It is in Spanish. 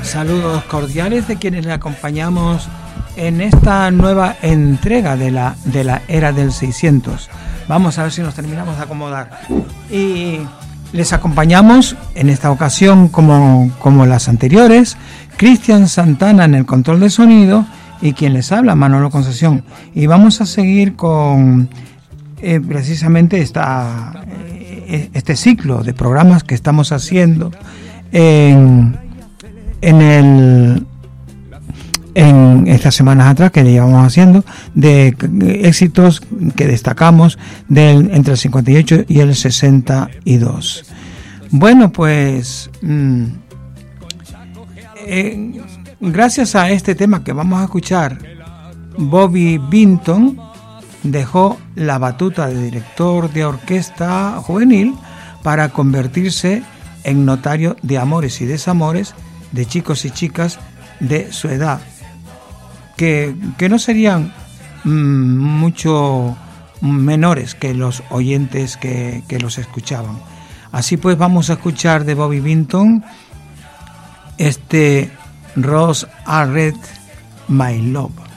Saludos cordiales de quienes le acompañamos en esta nueva entrega de la era del 600. Vamos a ver si nos terminamos de acomodar. Y les acompañamos en esta ocasión, como las anteriores, Cristian Santana en el control de sonido y quien les habla, Manolo Concesión. Y vamos a seguir con precisamente este ciclo de programas que estamos haciendo en estas semanas atrás, que llevamos haciendo de éxitos que destacamos entre el 58 y el 62. Bueno, pues gracias a este tema que vamos a escuchar, Bobby Vinton dejó la batuta de director de orquesta juvenil para convertirse en notario de amores y desamores de chicos y chicas de su edad, que no serían mucho menores que los oyentes que los escuchaban. Así pues, vamos a escuchar de Bobby Vinton Rose are Red, My Love.